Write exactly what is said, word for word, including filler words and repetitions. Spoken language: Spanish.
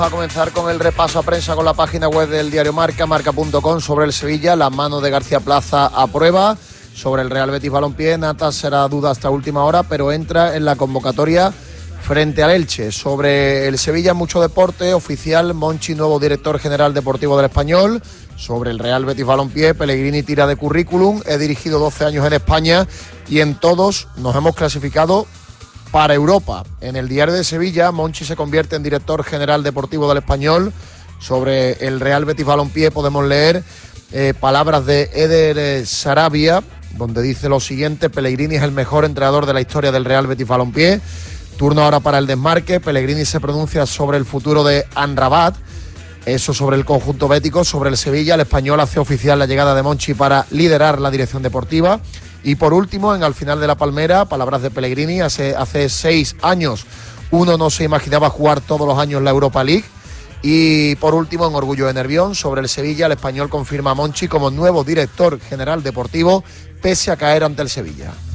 A comenzar con el repaso a prensa con la página web del diario Marca, marca punto com, sobre el Sevilla. La mano de García Plaza a prueba. Sobre el Real Betis Balompié, Nata será duda hasta última hora, pero entra en la convocatoria frente al Elche. Sobre el Sevilla, mucho deporte. Oficial, Monchi, nuevo director general deportivo del Español. Sobre el Real Betis Balompié, Pellegrini tira de currículum. He dirigido doce años en España y en todos nos hemos clasificado para Europa. En el diario de Sevilla, Monchi se convierte en director general deportivo del Español. Sobre el Real Betis Balompié podemos leer eh, palabras de Eder Sarabia, donde dice lo siguiente: Pellegrini es el mejor entrenador de la historia del Real Betis Balompié. Turno ahora para el desmarque. Pellegrini se pronuncia sobre el futuro de Amrabat. Eso sobre el conjunto bético. Sobre el Sevilla, el Español hace oficial la llegada de Monchi para liderar la dirección deportiva. Y por último, en Al final de la Palmera, palabras de Pellegrini: hace, hace seis años uno no se imaginaba jugar todos los años la Europa League. Y por último, en Orgullo de Nervión, sobre el Sevilla, el Español confirma a Monchi como nuevo director general deportivo, pese a caer ante el Sevilla.